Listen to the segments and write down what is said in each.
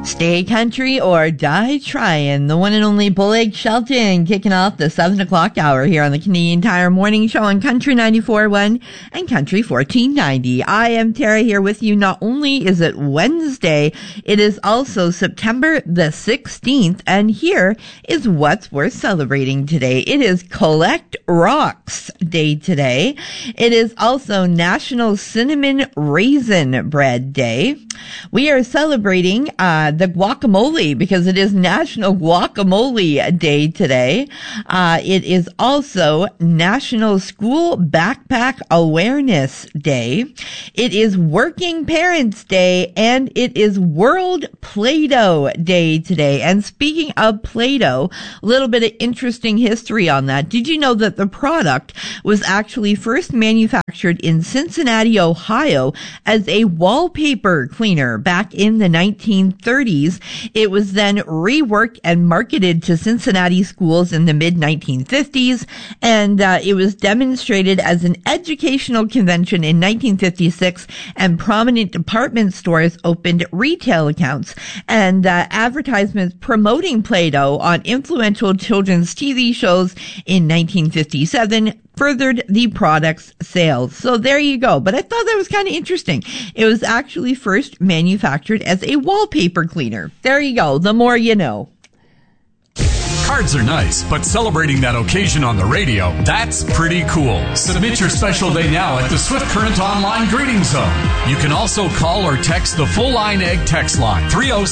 Stay country or die trying. The one and only Blake Shelton kicking off the 7 o'clock hour here on the Canadian Tire Morning Show on Country 94.1 and Country 1490. I am Tara here with you. Not only is it Wednesday, it is also September the 16th, and here is what's worth celebrating today. It is Collect Rocks Day today. It is also National Cinnamon Raisin Bread Day. We are celebrating the guacamole because it is National Guacamole Day today. It is also National School Backpack Awareness Day. It is Working Parents Day, and it is World Play-Doh Day today. And speaking of Play-Doh, a little bit of interesting history on that. Did you know that the product was actually first manufactured in Cincinnati, Ohio as a wallpaper cleaner back in the 1930s? It was then reworked and marketed to Cincinnati schools in the mid-1950s, and it was demonstrated as an educational convention in 1956, and prominent department stores opened retail accounts, and advertisements promoting Play-Doh on influential children's TV shows in 1957 furthered the product's sales. So there you go. But I thought that was kind of interesting. It was actually first manufactured as a wallpaper cleaner. There you go. The more you know. Cards are nice, but celebrating that occasion on the radio, that's pretty cool. Submit your special day now at the Swift Current Online Greeting Zone. You can also call or text the Full Line Egg text line,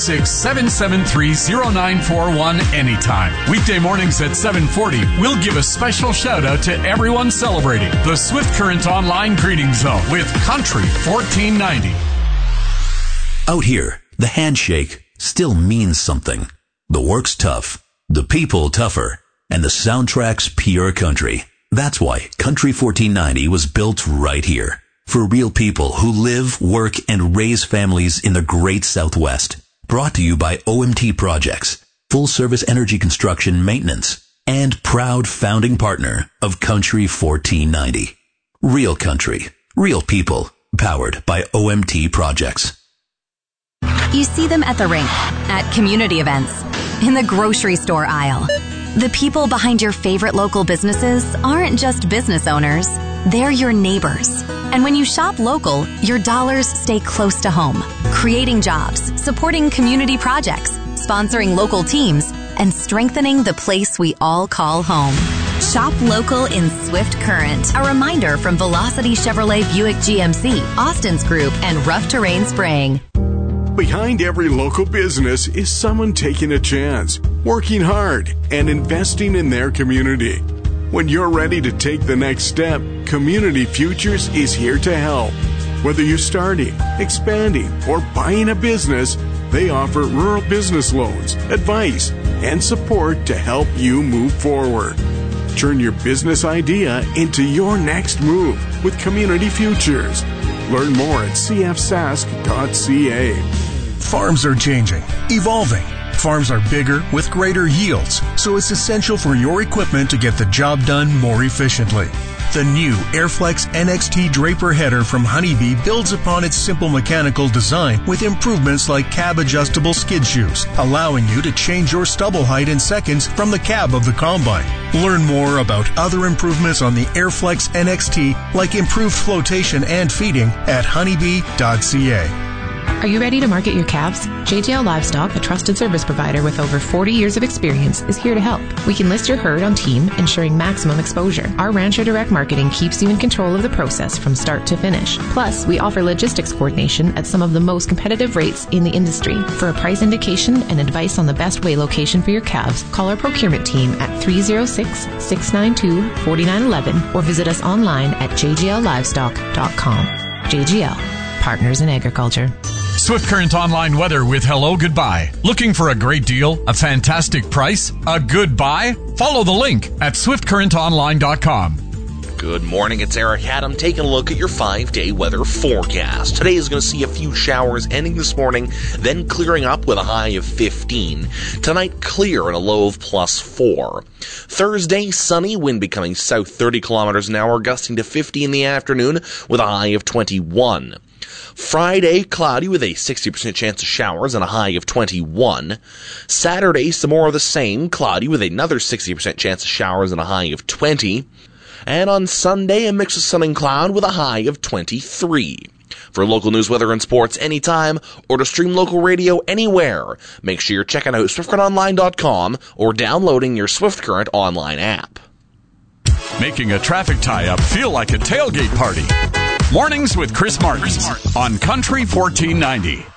306-773-0941 anytime. Weekday mornings at 7:40, we'll give a special shout out to everyone celebrating the Swift Current Online Greeting Zone with Country 1490. Out here, the handshake still means something. The work's tough. The people tougher, and the soundtrack's pure country. That's why Country 1490 was built right here. For real people who live, work, and raise families in the great Southwest. Brought to you by OMT Projects, full service energy construction maintenance, and proud founding partner of Country 1490. Real country, real people, powered by OMT Projects. You see them at the rink, at community events, in the grocery store aisle. The people behind your favorite local businesses aren't just business owners, they're your neighbors. And when you shop local, your dollars stay close to home, creating jobs, supporting community projects, sponsoring local teams, and strengthening the place we all call home. Shop local in Swift Current. A reminder from Velocity Chevrolet Buick GMC, Austin's Group, and Rough Terrain Spraying. Behind every local business is someone taking a chance, working hard, and investing in their community. When you're ready to take the next step, Community Futures is here to help. Whether you're starting, expanding, or buying a business, they offer rural business loans, advice, and support to help you move forward. Turn your business idea into your next move with Community Futures. Learn more at cfsask.ca. Farms are changing, evolving. Farms are bigger with greater yields, so it's essential for your equipment to get the job done more efficiently. The new Airflex NXT Draper header from Honeybee builds upon its simple mechanical design with improvements like cab-adjustable skid shoes, allowing you to change your stubble height in seconds from the cab of the combine. Learn more about other improvements on the Airflex NXT, like improved flotation and feeding, at honeybee.ca. Are you ready to market your calves? JGL Livestock, a trusted service provider with over 40 years of experience, is here to help. We can list your herd on team, ensuring maximum exposure. Our Rancher Direct Marketing keeps you in control of the process from start to finish. Plus, we offer logistics coordination at some of the most competitive rates in the industry. For a price indication and advice on the best way location for your calves, call our procurement team at 306-692-4911 or visit us online at jgllivestock.com. JGL, Partners in Agriculture. Swift Current Online weather with Hello Goodbye. Looking for a great deal, a fantastic price, a good buy? Follow the link at swiftcurrentonline.com. Good morning, it's Eric Haddam taking a look at your 5-day weather forecast. Today is going to see a few showers ending this morning, then clearing up with a high of 15. Tonight, clear and a low of +4. Thursday, sunny, wind becoming south 30 kilometers an hour, gusting to 50 in the afternoon with a high of 21. Friday, cloudy with a 60% chance of showers and a high of 21. Saturday, some more of the same, cloudy with another 60% chance of showers and a high of 20. And on Sunday, a mix of sun and cloud with a high of 23. For local news, weather, and sports anytime, or to stream local radio anywhere, make sure you're checking out SwiftCurrentOnline.com or downloading your Swift Current online app. Making a traffic tie-up feel like a tailgate party. Mornings with Chris Martin on Country 1490.